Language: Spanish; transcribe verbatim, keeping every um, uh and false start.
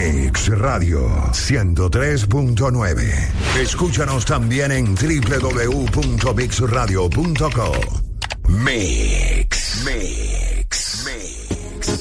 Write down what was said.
Mix Radio ciento tres punto nueve. Escúchanos también en doble u doble u doble u punto mix radio punto co. Mix. Mix.